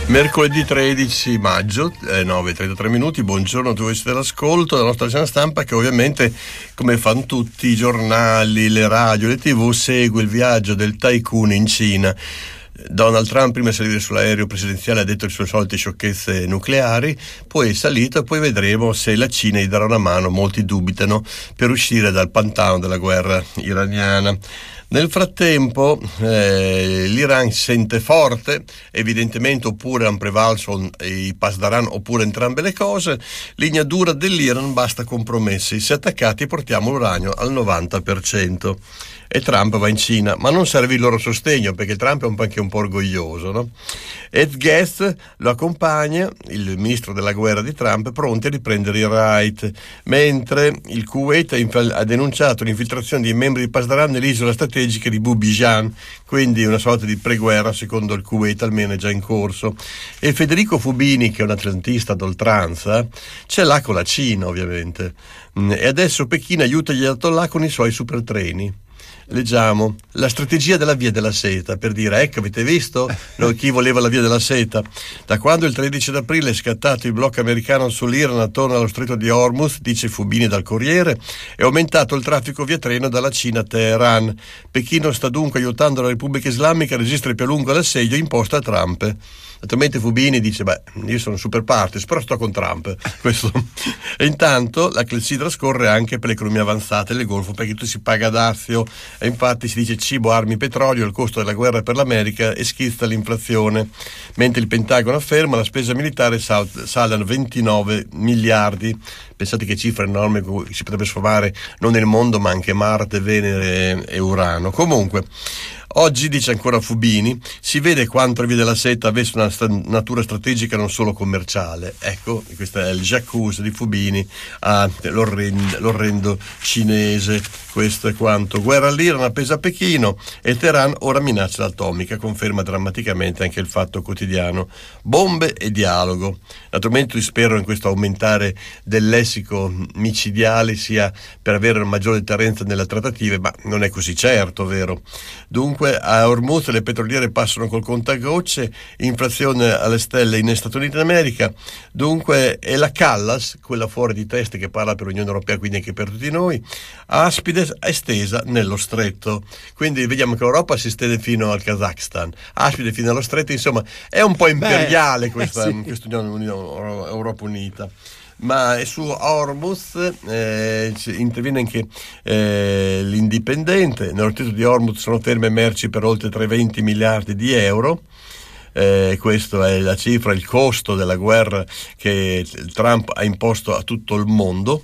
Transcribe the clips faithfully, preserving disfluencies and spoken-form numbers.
Mercoledì tredici maggio, eh, nove e trentatré minuti, buongiorno a tutti voi siete all'ascolto della nostra agenda stampa che ovviamente, come fanno tutti i giornali, le radio, le tv, segue il viaggio del tycoon in Cina. Donald Trump prima di salire sull'aereo presidenziale ha detto le sue solite sciocchezze nucleari, poi è salito e poi vedremo se la Cina gli darà una mano, molti dubitano, per uscire dal pantano della guerra iraniana. Nel frattempo eh, l'Iran si sente forte, evidentemente, oppure hanno prevalso i Pasdaran oppure entrambe le cose. Linea dura dell'Iran, basta compromessi, se attaccati portiamo l'uranio al novanta per cento. E Trump va in Cina, ma non serve il loro sostegno perché Trump è un po' anche un po' orgoglioso, no? Ed Guest lo accompagna, il ministro della guerra di Trump, pronti a riprendere il right, mentre il Kuwait ha, inf- ha denunciato l'infiltrazione di membri di Pasdaran nell'isola strategica di Bubijan, quindi una sorta di preguerra, secondo il Kuwait almeno è già in corso. E Federico Fubini, che è un atlantista d'oltranza, ce l'ha con la Cina ovviamente, e adesso Pechino aiuta gli ayatollah con i suoi supertreni. Leggiamo la strategia della via della seta, per dire ecco, avete visto no, chi voleva la via della seta. Da quando il tredici d'aprile è scattato il blocco americano sull'Iran attorno allo stretto di Hormuz, dice Fubini dal Corriere, è aumentato il traffico via treno dalla Cina a Teheran. Pechino sta dunque aiutando la Repubblica Islamica a resistere più a lungo all'assedio imposto a Trump. Naturalmente Fubini dice beh, io sono super partes, però sto con Trump. Questo. E intanto la clessidra scorre anche per le economie avanzate del Golfo, perché tu si paga dazio e infatti si dice cibo, armi, petrolio, il costo della guerra per l'America e schizza l'inflazione, mentre il Pentagono afferma la spesa militare sal- sale a ventinove miliardi. Pensate che cifra enorme si potrebbe sfamare non nel mondo ma anche Marte, Venere e Urano. Comunque oggi, dice ancora Fubini, si vede quanto la via della seta avesse una sta- natura strategica non solo commerciale. Ecco, questo è il j'accuse di Fubini all'orrendo, l'orrendo cinese. Questo è quanto. Guerra all'Iran, appesa a Pechino, e Teheran ora minaccia l'atomica, conferma drammaticamente anche il Fatto Quotidiano. Bombe e dialogo. Naturalmente spero in questo aumentare del lessico micidiale sia per avere una maggiore deterrenza nelle trattative, ma non è così certo, vero? Dunque a Hormuz le petroliere passano col contagocce, inflazione alle stelle negli Stati Uniti d'America. Dunque è la Callas, quella fuori di testa che parla per l'Unione Europea, quindi anche per tutti noi, aspide estesa nello stretto. Quindi vediamo che l'Europa si estende fino al Kazakhstan, aspide fino allo stretto, insomma è un po' imperiale. Beh, questa, eh sì. questa Unione Europa Unita. Ma su Hormuz eh, interviene anche eh, l'Indipendente. Nello stretto di Hormuz sono ferme merci per oltre trecentoventi miliardi di euro. Eh, questa è la cifra, il costo della guerra che Trump ha imposto a tutto il mondo.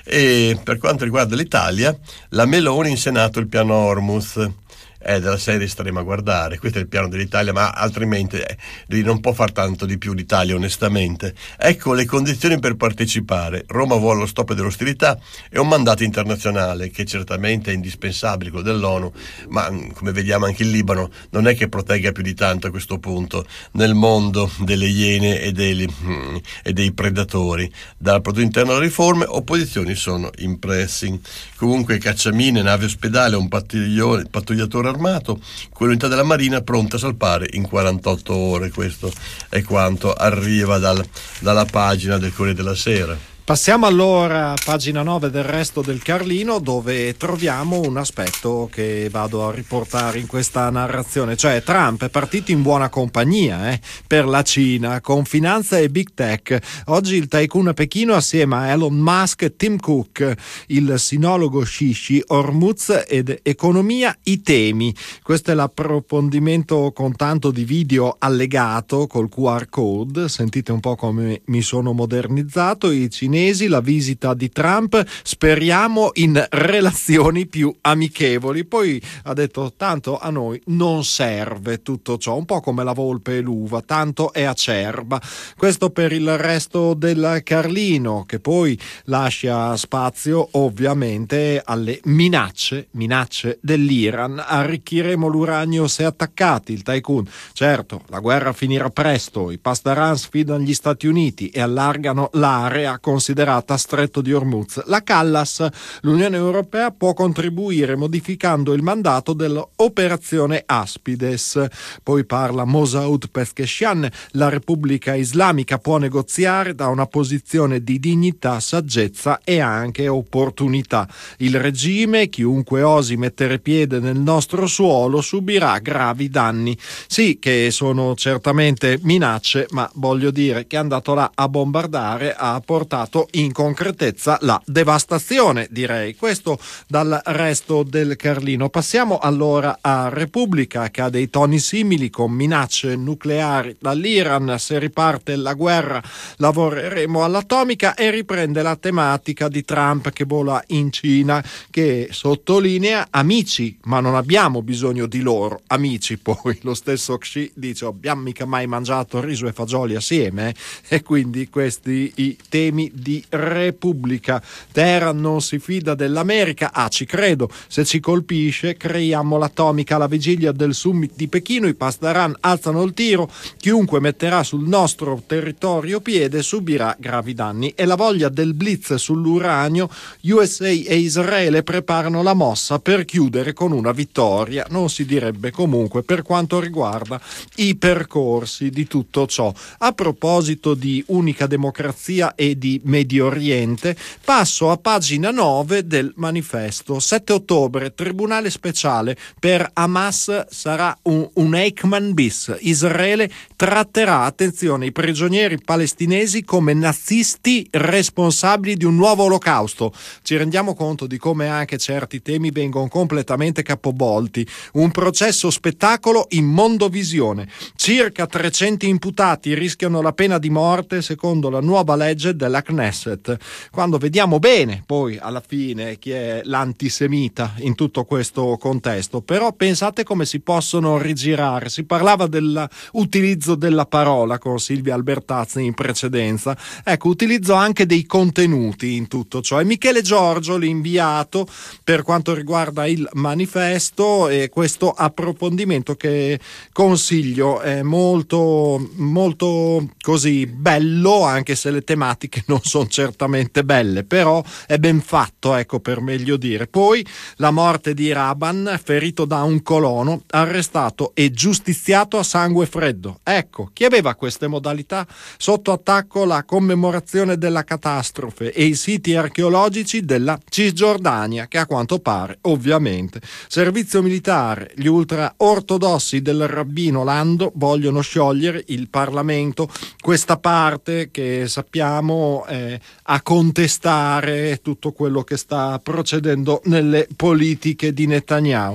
E per quanto riguarda l'Italia, la Meloni in Senato il piano Hormuz. È della serie staremo a guardare, questo è il piano dell'Italia, ma altrimenti eh, non può far tanto di più l'Italia onestamente. Ecco le condizioni per partecipare: Roma vuole lo stop delle ostilità e un mandato internazionale che certamente è indispensabile, quello dell'ONU, ma come vediamo anche il Libano non è che protegga più di tanto a questo punto nel mondo delle iene e dei, mm, e dei predatori. Dal prodotto interno alle riforme, opposizioni sono in pressing. Comunque cacciamine, nave ospedale, un pattugliatore armato, quell'unità della Marina pronta a salpare in quarantotto ore. Questo è quanto arriva dal, dalla pagina del Corriere della Sera. Passiamo allora a pagina nove del Resto del Carlino, dove troviamo un aspetto che vado a riportare in questa narrazione, cioè Trump è partito in buona compagnia eh, per la Cina, con finanza e big tech. Oggi il tycoon a Pechino assieme a Elon Musk e Tim Cook, il sinologo Shishi, Hormuz ed economia, i temi. Questo è l'approfondimento con tanto di video allegato col Q R code. Sentite un po' come mi sono modernizzato. I cinesi, la visita di Trump, speriamo in relazioni più amichevoli. Poi ha detto tanto a noi non serve tutto ciò, un po' come la volpe e l'uva, tanto è acerba. Questo per il Resto del Carlino, che poi lascia spazio ovviamente alle minacce minacce dell'Iran. Arricchiremo l'uranio se attaccati, il tycoon. Certo, la guerra finirà presto, i Pasdaran sfidano gli Stati Uniti e allargano l'area con considerata Stretto di Hormuz. La Callas, l'Unione Europea può contribuire modificando il mandato dell'operazione Aspides. Poi parla Mosaoud Pezeshkian, la Repubblica Islamica può negoziare da una posizione di dignità, saggezza e anche opportunità. Il regime, chiunque osi mettere piede nel nostro suolo, subirà gravi danni. Sì, che sono certamente minacce, ma voglio dire che è andato là a bombardare, ha portato in concretezza la devastazione, direi. Questo dal resto del Carlino. Passiamo allora a Repubblica, che ha dei toni simili, con minacce nucleari dall'Iran. Se riparte la guerra lavoreremo all'atomica, e riprende la tematica di Trump che vola in Cina, che sottolinea: amici, ma non abbiamo bisogno di loro amici. Poi lo stesso Xi dice: abbiamo mica mai mangiato riso e fagioli assieme, eh? E quindi questi i temi di Repubblica. Teheran non si fida dell'America. Ah, ci credo, se ci colpisce creiamo l'atomica. Alla vigilia del summit di Pechino i Pasdaran alzano il tiro: chiunque metterà sul nostro territorio piede subirà gravi danni. E la voglia del blitz sull'uranio, U S A e Israele preparano la mossa per chiudere con una vittoria. Non si direbbe comunque per quanto riguarda i percorsi di tutto ciò. A proposito di unica democrazia e di Medio Oriente, passo a pagina nove del Manifesto. sette ottobre, tribunale speciale per Hamas sarà un, un Eichmann bis. Israele tratterà, attenzione, i prigionieri palestinesi come nazisti responsabili di un nuovo olocausto. Ci rendiamo conto di come anche certi temi vengono completamente capovolti. Un processo spettacolo in mondovisione. Circa trecento imputati rischiano la pena di morte secondo la nuova legge della Knesset. Quando vediamo bene poi alla fine chi è l'antisemita in tutto questo contesto, però pensate come si possono rigirare. Si parlava dell'utilizzo della parola con Silvia Albertazzi in precedenza, ecco, utilizzo anche dei contenuti in tutto ciò. E Michele Giorgio, l'inviato per quanto riguarda il Manifesto, e questo approfondimento che consiglio, è molto molto così bello, anche se le tematiche non sono certamente belle, però è ben fatto, ecco, per meglio dire. Poi la morte di Raban, ferito da un colono, arrestato e giustiziato a sangue freddo. Ecco, chi aveva queste modalità? Sotto attacco la commemorazione della catastrofe e i siti archeologici della Cisgiordania, che a quanto pare, ovviamente, servizio militare. Gli ultra ortodossi del rabbino Lando vogliono sciogliere il Parlamento, questa parte che sappiamo eh, a contestare tutto quello che sta procedendo nelle politiche di Netanyahu.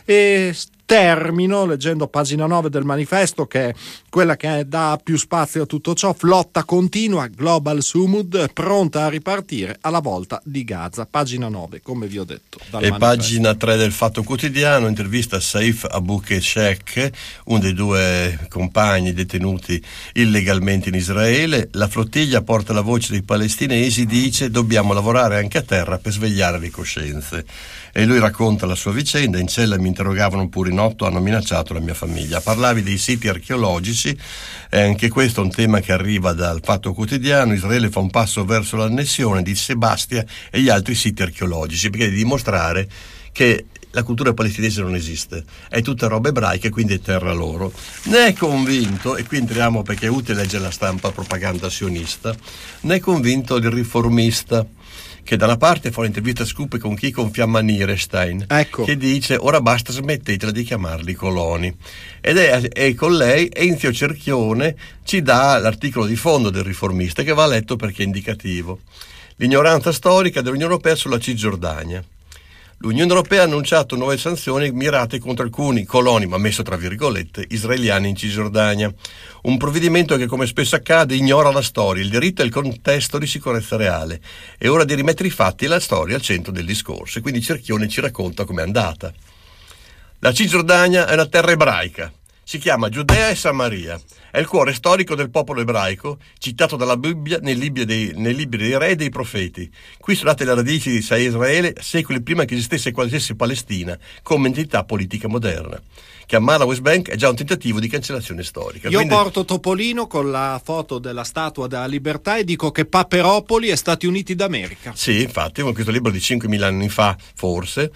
E termino leggendo pagina nove del Manifesto, che è quella che dà più spazio a tutto ciò. Flotta continua, Global Sumud pronta a ripartire alla volta di Gaza. Pagina nove, come vi ho detto. E Manifesto. Pagina tre del Fatto Quotidiano, intervista a Saif Abou-Keshek, uno dei due compagni detenuti illegalmente in Israele. La flottiglia porta la voce dei palestinesi, dice: dobbiamo lavorare anche a terra per svegliare le coscienze. E lui racconta la sua vicenda: in cella mi interrogavano pure in otto, hanno minacciato la mia famiglia. Parlavi dei siti archeologici, e anche questo è un tema che arriva dal Fatto Quotidiano. Israele fa un passo verso l'annessione di Sebastia e gli altri siti archeologici, perché di dimostrare che la cultura palestinese non esiste, è tutta roba ebraica e quindi è terra loro. Ne è convinto, e qui entriamo perché è utile leggere la stampa propaganda sionista, ne è convinto il riformista, che da una parte fa un'intervista scoop con chi confiamma Nierstein, ecco, che dice: ora basta, smettetela di chiamarli coloni. Ed è, è con lei Enzio Cerchione ci dà l'articolo di fondo del riformista, che va letto perché è indicativo. L'ignoranza storica dell'Unione Europea sulla Cisgiordania. L'Unione Europea ha annunciato nuove sanzioni mirate contro alcuni coloni, ma messo tra virgolette, israeliani in Cisgiordania. Un provvedimento che, come spesso accade, ignora la storia, il diritto e il contesto di sicurezza reale. È ora di rimettere i fatti e la storia al centro del discorso. E quindi Cerchione ci racconta com'è andata. La Cisgiordania è una terra ebraica, Si chiama Giudea e Samaria. È il cuore storico del popolo ebraico, citato dalla Bibbia nei libri dei, nei libri dei re e dei profeti. Qui sono nate le radici di Israele secoli prima che esistesse qualsiasi Palestina come entità politica moderna. Chiamarla West Bank è già un tentativo di cancellazione storica. Io Quindi... porto Topolino con la foto della Statua della Libertà e dico che Paperopoli è Stati Uniti d'America. Sì, infatti, con questo libro di cinquemila anni fa, forse,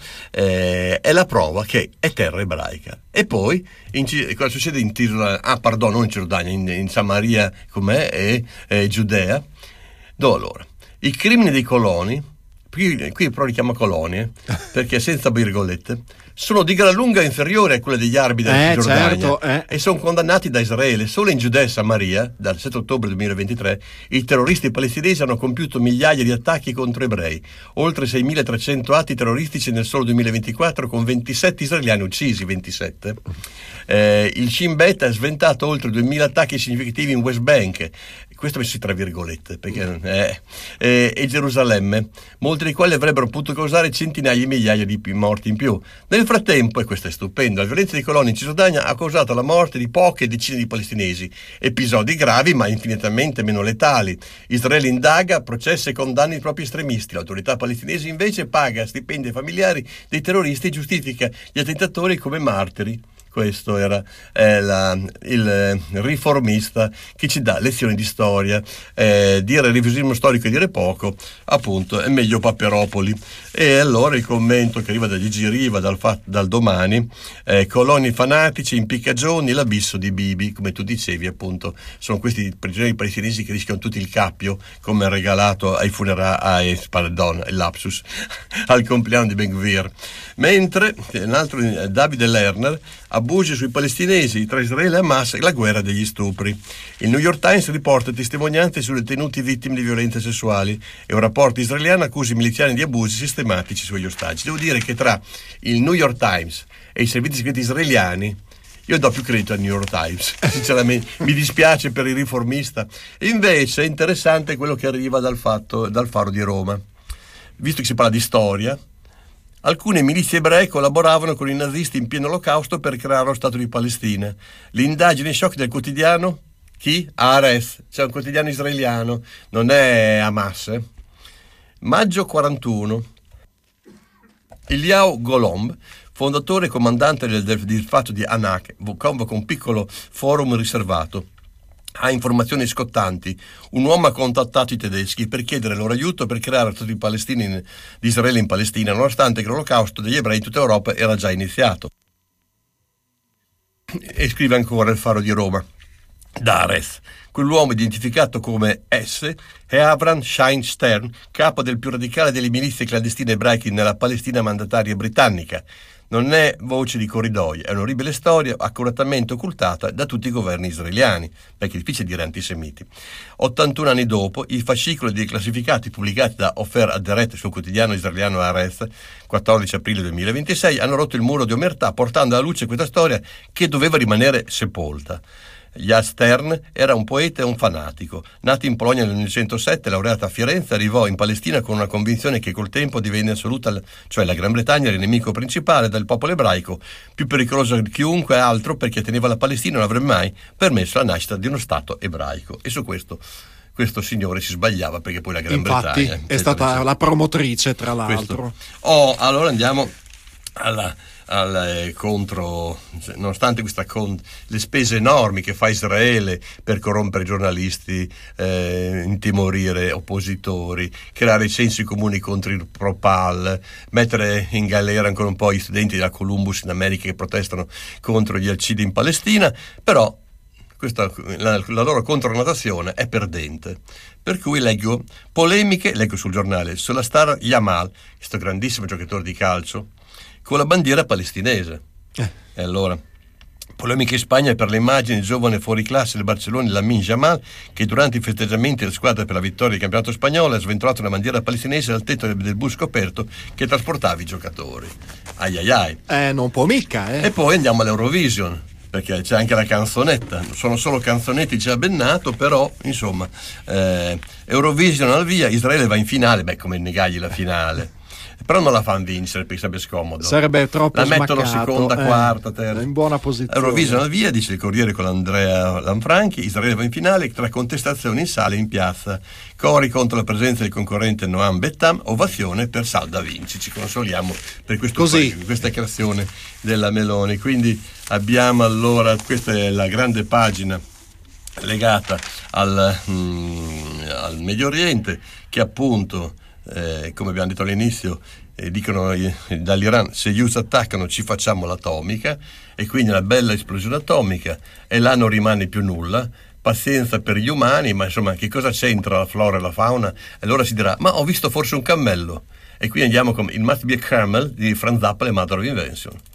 eh, è la prova che è terra ebraica. E poi, in, cosa succede in Tir... ah, pardon, non in Giordania, in, in Samaria, com'è, e eh, Giudea. Dove allora? I crimini dei coloni, qui, qui però li chiama colonie, perché senza virgolette, sono di gran lunga inferiori a quelle degli arabi della eh, Cisgiordania, certo, eh. e sono condannati da Israele. Solo in Giudea e Samaria, dal sette ottobre duemilaventitré, i terroristi palestinesi hanno compiuto migliaia di attacchi contro ebrei, oltre seimilatrecento atti terroristici nel solo duemilaventiquattro, con ventisette israeliani uccisi, ventisette. Eh, il Shin Bet ha sventato oltre duemila attacchi significativi in West Bank, questo messo tra virgolette, perché eh, eh, e Gerusalemme, molti dei quali avrebbero potuto causare centinaia di migliaia di morti in più. Nel frattempo, e questo è stupendo, la violenza dei coloni in Cisgiordania ha causato la morte di poche decine di palestinesi, episodi gravi ma infinitamente meno letali. Israele indaga, processa e condanna i propri estremisti. L'autorità palestinese invece paga stipendi ai familiari dei terroristi e giustifica gli attentatori come martiri. Questo era eh, la, il riformista che ci dà lezioni di storia. Eh, dire revisionismo storico e dire poco, appunto, è meglio Paperopoli. E allora il commento che arriva da Gigi Riva, dal, dal Domani, eh, coloni fanatici, impiccagioni, l'abisso di Bibi, come tu dicevi, appunto, sono questi prigionieri palestinesi che rischiano tutti il cappio, come regalato ai funerali, pardon, il lapsus, al compleanno di Ben Gvir. Mentre un altro, Davide Lerner, abusi sui palestinesi tra Israele e Hamas e la guerra degli stupri. Il New York Times riporta testimonianze sulle detenuti vittime di violenze sessuali e un rapporto israeliano accusa i miliziani di abusi sistematici sugli ostaggi. Devo dire che tra il New York Times e i servizi segreti israeliani io do più credito al New York Times, sinceramente. Mi dispiace per il riformista. Invece è interessante quello che arriva dal, fatto, dal Faro di Roma. Visto che si parla di storia, alcune milizie ebree collaboravano con i nazisti in pieno olocausto per creare lo Stato di Palestina. L'indagine shock del quotidiano, chi? Haaretz, c'è un quotidiano israeliano, non è Hamas. Eh? Maggio quarantuno. Eliyahu Golomb, fondatore e comandante del, del, del fatto di Anak, convoca un piccolo forum riservato. Ha informazioni scottanti. Un uomo ha contattato i tedeschi per chiedere loro aiuto per creare lo Stato di, Palestina in, di Israele in Palestina, nonostante che l'olocausto degli ebrei in tutta Europa era già iniziato. E scrive ancora il Faro di Roma. Dareth, quell'uomo identificato come S, è Avram Shine Stern, capo del più radicale delle milizie clandestine ebraiche nella Palestina mandataria britannica. Non è voce di corridoi, è un'orribile storia accuratamente occultata da tutti i governi israeliani, perché è difficile dire antisemiti. ottantuno anni dopo, i fascicoli dei classificati pubblicati da Ofer Aderet sul quotidiano israeliano Haaretz, quattordici aprile duemilaventisei, hanno rotto il muro di omertà, portando alla luce questa storia che doveva rimanere sepolta. Gilad Stern era un poeta e un fanatico. Nato in Polonia nel millenovecentosette, laureato a Firenze, arrivò in Palestina con una convinzione che col tempo divenne assoluta, cioè la Gran Bretagna era il nemico principale del popolo ebraico, più pericoloso di chiunque altro, perché teneva la Palestina e non avrebbe mai permesso la nascita di uno Stato ebraico. E su questo questo signore si sbagliava, perché poi la Gran Infatti, Bretagna è stata eccetera. La promotrice, tra l'altro. Questo. Oh, allora andiamo alla Al, eh, contro, nonostante questa con, le spese enormi che fa Israele per corrompere giornalisti, eh, intimorire oppositori, creare censi comuni contro il Propal, mettere in galera ancora un po' gli studenti della Columbus in America che protestano contro gli eccidi in Palestina, però questa, la, la loro contronazione è perdente. Per cui leggo polemiche, leggo sul giornale, sulla star Yamal, questo grandissimo giocatore di calcio, con la bandiera palestinese. Eh. E allora, polemiche in Spagna per le immagini del giovane fuoriclasse del Barcellona, Lamine Yamal, che durante i festeggiamenti della squadra per la vittoria del campionato spagnolo ha sventolato una bandiera palestinese dal tetto del bus coperto che trasportava i giocatori. Ai ai ai. Eh, non può mica, eh. E poi andiamo all'Eurovision, perché c'è anche la canzonetta. Sono solo canzonetti già bennato, però, insomma, eh, Eurovision al via, Israele va in finale, beh, come negargli la finale. però non la fanno vincere perché sarebbe scomodo. Sarebbe troppo la mettono smaccato, seconda, eh, quarta, terza. In buona posizione. Eurovision al via, dice il Corriere con Andrea Lanfranchi, Israele va in finale tra contestazioni in sala e in piazza. Cori contro la presenza del concorrente Noam Bettam, ovazione per Salda Vinci. Ci consoliamo per questo Così. paese, questa creazione della Meloni. Quindi abbiamo allora, questa è la grande pagina legata al, mm, al Medio Oriente, che appunto, eh, come abbiamo detto all'inizio, eh, dicono eh, dall'Iran: se gli U S attaccano ci facciamo l'atomica, e quindi una bella esplosione atomica, e là non rimane più nulla. Pazienza per gli umani, ma insomma, che cosa c'entra la flora e la fauna? E allora si dirà: ma ho visto forse un cammello. E qui andiamo con It Must Be a Camel di Franz Zappa e Mother of Invention.